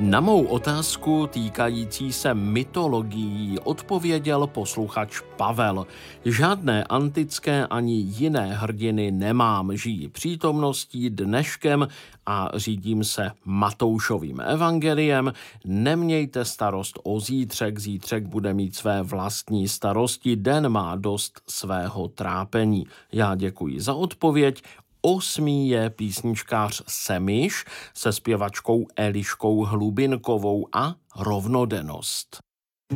Na mou otázku týkající se mytologií odpověděl posluchač Pavel. Žádné antické ani jiné hrdiny nemám, žijí přítomností, dneškem a řídím se Matoušovým evangeliem. Nemějte starost o zítřek, zítřek bude mít své vlastní starosti, den má dost svého trápení. Já děkuji za odpověď. 8. je písničkář Semiš se zpěvačkou Eliškou Hlubinkovou a Rovnodennost.